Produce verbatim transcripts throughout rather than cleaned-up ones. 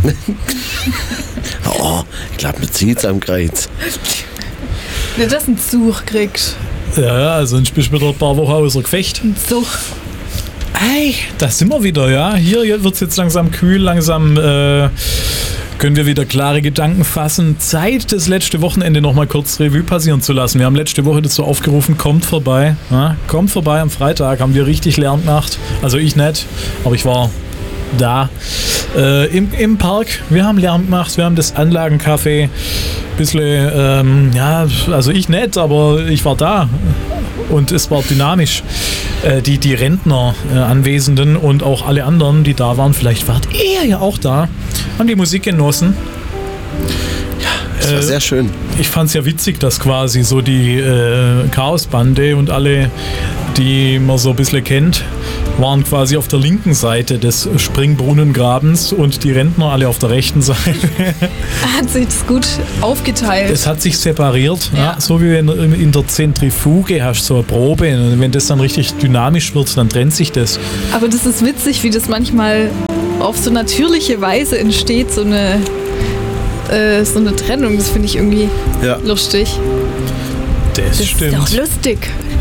Oh, ich glaube, man zieht es am Kreuz. Wenn das einen Zug kriegt. Ja, also sonst bist du wieder ein paar Wochen außer Gefecht. Ein Zug. Ei, da sind wir wieder, ja. Hier wird es jetzt langsam kühl, langsam äh, können wir wieder klare Gedanken fassen. Zeit, das letzte Wochenende nochmal kurz Revue passieren zu lassen. Wir haben letzte Woche dazu aufgerufen, kommt vorbei. Ja, kommt vorbei am Freitag, haben wir richtig Lärm gemacht. Also ich nicht, aber ich war da äh, im, im Park. Wir haben Lärm gemacht, wir haben das Anlagencafé. Bisschen, ähm, ja, also ich nicht, aber ich war da und es war dynamisch. Äh, die, die Rentner äh, Anwesenden und auch alle anderen, die da waren, vielleicht wart ihr ja auch da, haben die Musik genossen. Ja, das war äh, sehr schön. Ich fand es ja witzig, dass quasi so die äh, Chaosbande und alle, die man so ein bisschen kennt, waren quasi auf der linken Seite des Springbrunnengrabens und die Rentner alle auf der rechten Seite. Hat sich das gut aufgeteilt. Es hat sich separiert, ja. Ja, so wie wenn in der Zentrifuge hast so eine Probe. Und wenn das dann richtig dynamisch wird, dann trennt sich das. Aber das ist witzig, wie das manchmal auf so natürliche Weise entsteht, so eine, äh, so eine Trennung. Das finde ich irgendwie ja. lustig. Das, das stimmt. Das ist doch lustig.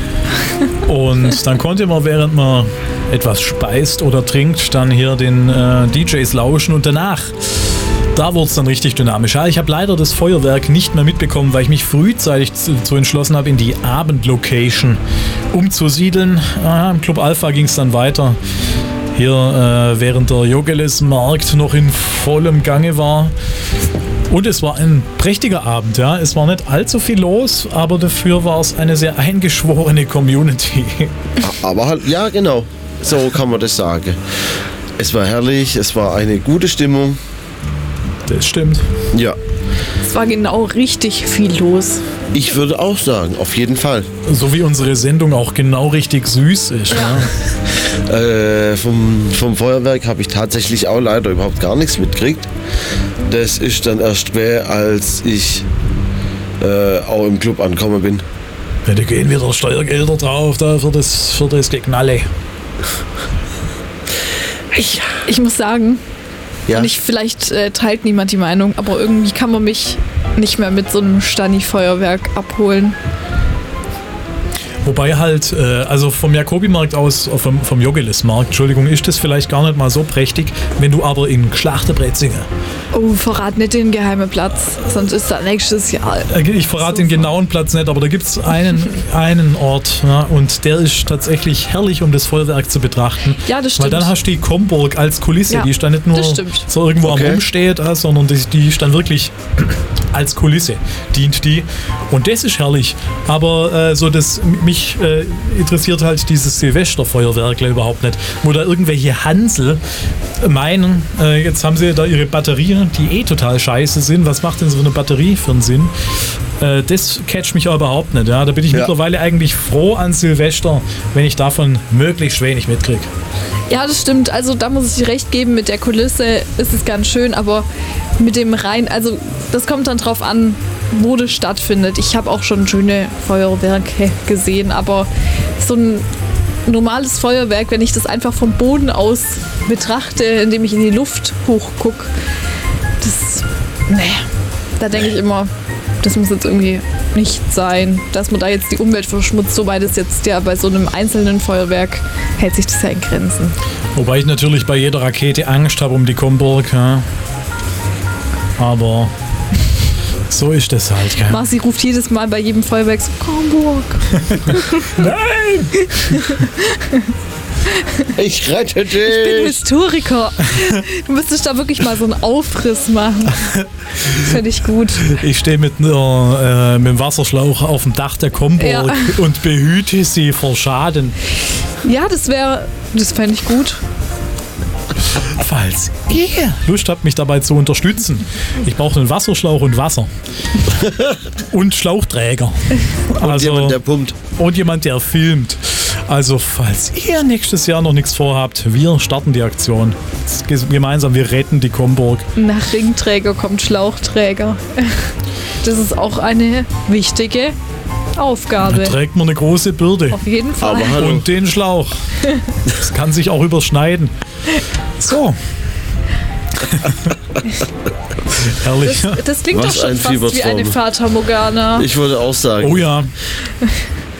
Und dann konnte man, während man etwas speist oder trinkt, dann hier den äh, D Js lauschen und danach, da wurde es dann richtig dynamisch. Ja, ich habe leider das Feuerwerk nicht mehr mitbekommen, weil ich mich frühzeitig zu, zu entschlossen habe, in die Abendlocation umzusiedeln. Ah, im Club Alpha ging es dann weiter. Hier, äh, während der Jogeles-Markt noch in vollem Gange war. Und es war ein prächtiger Abend, ja. Es war nicht allzu viel los, aber dafür war es eine sehr eingeschworene Community. Aber halt, ja genau, so kann man das sagen. Es war herrlich, es war eine gute Stimmung. Das stimmt. Ja. Es war genau richtig viel los. Ich würde auch sagen, auf jeden Fall. So wie unsere Sendung auch genau richtig süß ist. Ja. äh, vom, vom Feuerwerk habe ich tatsächlich auch leider überhaupt gar nichts mitgekriegt. Das ist dann erst schwer, als ich äh, auch im Club angekommen bin. Ja, da gehen wieder Steuergelder drauf da für das, für das Geknalle. Ich, ich muss sagen, ja? und ich, vielleicht äh, teilt niemand die Meinung, aber irgendwie kann man mich nicht mehr mit so einem Stani-Feuerwerk abholen. Wobei halt, äh, also vom Jakobi-Markt aus, vom, vom Jogeles-Markt, Entschuldigung, ist das vielleicht gar nicht mal so prächtig, wenn du aber in Schlachterbrezinge. Oh, verrat nicht den geheimen Platz, sonst ist das nächstes Jahr. Ich verrate so den genauen Platz nicht, aber da gibt es einen, einen Ort, ja, und der ist tatsächlich herrlich, um das Feuerwerk zu betrachten. Ja, das stimmt. Weil dann hast du die Komburg als Kulisse, ja, die ist dann nicht nur so irgendwo okay. am Rumsteht, sondern die, die ist dann wirklich als Kulisse, dient die. Und das ist herrlich. Aber äh, so das, mich äh, interessiert halt dieses Silvesterfeuerwerk überhaupt nicht, wo da irgendwelche Hansel meinen, äh, jetzt haben sie da ihre Batterien, die eh total scheiße sind. Was macht denn so eine Batterie für einen Sinn? Äh, das catcht mich auch überhaupt nicht. Ja? Da bin ich ja. mittlerweile eigentlich froh an Silvester, wenn ich davon möglichst wenig mitkriege. Ja, das stimmt. Also da muss ich dir recht geben, mit der Kulisse ist es ganz schön, aber mit dem Rhein, also das kommt dann drauf an, wo das stattfindet. Ich habe auch schon schöne Feuerwerke gesehen, aber so ein normales Feuerwerk, wenn ich das einfach vom Boden aus betrachte, indem ich in die Luft hochgucke, das, nee, da denke ich immer, das muss jetzt irgendwie nicht sein, dass man da jetzt die Umwelt verschmutzt, so weit ist jetzt ja bei so einem einzelnen Feuerwerk, hält sich das ja in Grenzen. Wobei ich natürlich bei jeder Rakete Angst habe um die Komburg, ja. Aber so ist das halt. Gell? Marci ruft jedes Mal bei jedem Feuerwerk so, Komburg. Nein! Ich rette dich! Ich bin Historiker. Du müsstest da wirklich mal so einen Aufriss machen. Das finde ich gut. Ich stehe mit, äh, mit dem Wasserschlauch auf dem Dach der Komburg ja. und behüte sie vor Schaden. Ja, das wäre, das fände ich gut. Falls ihr Lust habt, mich dabei zu unterstützen, ich brauche einen Wasserschlauch und Wasser. Und Schlauchträger. Und also, jemand, der pumpt. Und jemand, der filmt. Also, falls ihr nächstes Jahr noch nichts vorhabt, wir starten die Aktion. Gemeinsam, wir retten die Komburg. Nach Ringträger kommt Schlauchträger. Das ist auch eine wichtige Aufgabe. Da trägt man eine große Bürde. Auf jeden Fall. Aber und den Schlauch. Das kann sich auch überschneiden. So. Herrlich. Das, das klingt Was doch schon ein fast wie Fiebertraum. eine Fata Morgana. Ich wollte auch sagen. Oh ja.